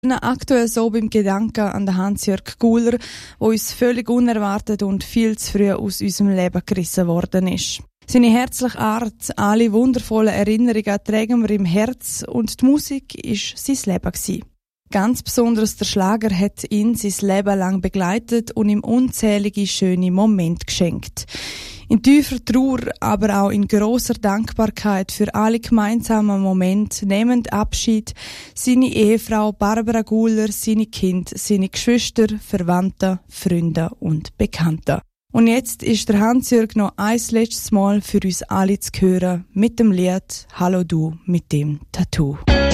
Aktuell so beim Gedanken an den Hans-Jörg Guler, der uns völlig unerwartet und viel zu früh aus unserem Leben gerissen worden ist. Seine herzliche Art, alle wundervollen Erinnerungen tragen wir im Herz und die Musik ist sein Leben gewesen. Ganz besonders der Schlager hat ihn sein Leben lang begleitet und ihm unzählige schöne Momente geschenkt. In tiefer Trauer, aber auch in grosser Dankbarkeit für alle gemeinsamen Momente nehmend Abschied seine Ehefrau Barbara Guler, seine Kinder, seine Geschwister, Verwandte, Freunde und Bekannte. Und jetzt ist der Hans-Jörg noch ein letztes Mal für uns alle zu hören mit dem Lied «Hallo du mit dem Tattoo».